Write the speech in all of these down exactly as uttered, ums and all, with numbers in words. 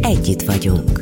együtt vagyunk.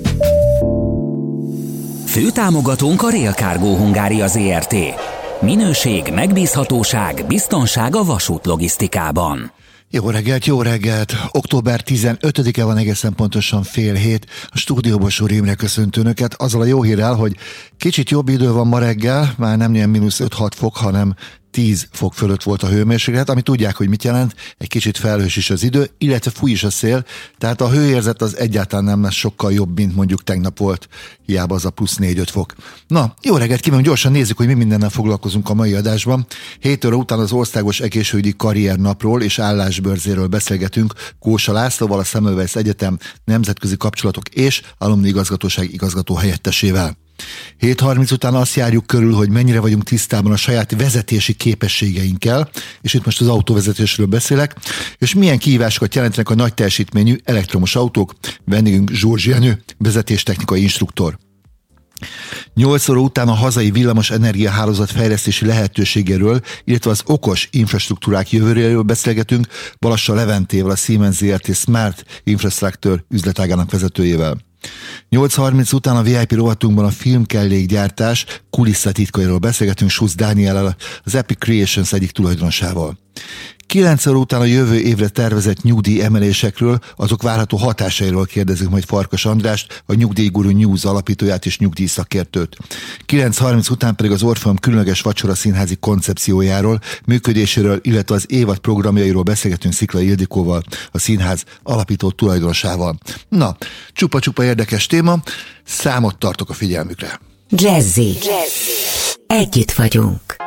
Főtámogatónk a Rail Cargo Hungária Zrt. Minőség, megbízhatóság, biztonság a vasút logisztikában. Jó reggelt, jó reggelt! október tizenötödike van, egészen pontosan fél hét. A stúdióban Sor Imre köszönt önöket azzal a jó hírrel, hogy kicsit jobb idő van ma reggel, már nem ilyen mínusz öt-hat fok, hanem tíz fok fölött volt a hőmérséklet, ami tudják, hogy mit jelent, egy kicsit felhős is az idő, illetve fúj is a szél, tehát a hőérzet az egyáltalán nem lesz sokkal jobb, mint mondjuk tegnap volt, hiába az a plusz négy-öt fok. Na, jó reggelt kívánok, gyorsan nézzük, hogy mi mindennel foglalkozunk a mai adásban. hét óra után az Országos Egészségügyi Karriernapról és állásbörzéről beszélgetünk Kósa Lászlóval, a Semmelweis Egyetem Nemzetközi Kapcsolatok és Alumni Igazgatóság igazgató helyettesével. hét harminc után azt járjuk körül, hogy mennyire vagyunk tisztában a saját vezetési képességeinkkel, és itt most az autóvezetésről beszélek, és milyen kihívásokat jelentenek a nagy teljesítményű elektromos autók. Vendégünk Zsurzs Jenő, vezetéstechnikai instruktor. nyolc óra után a hazai villamos energiahálózat fejlesztési lehetőségéről, illetve az okos infrastruktúrák jövőjéről beszélgetünk Balassa Leventével, a Siemens Zrt. Smart Infrastructure üzletágának vezetőjével. nyolc harminc után a vé i pé rovatunkban a filmkellékgyártás kulisszatitkairól beszélgetünk Susz Dániellel, az Epic Creations egyik tulajdonosával. kilenc óra után a jövő évre tervezett nyugdíj emelésekről, azok várható hatásairól kérdezünk majd Farkas Andrást, a Nyugdíjguru News alapítóját és nyugdíjszakértőt. kilenc harminc után pedig az Orfeum különleges vacsora színházi koncepciójáról, működéséről, illetve az évad programjairól beszélgetünk Sziklay Ildikóval, a színház alapító tulajdonosával. Na, csupa-csupa érdekes téma, számot tartok a figyelmükre. Jazzy. Jazzy. Együtt vagyunk.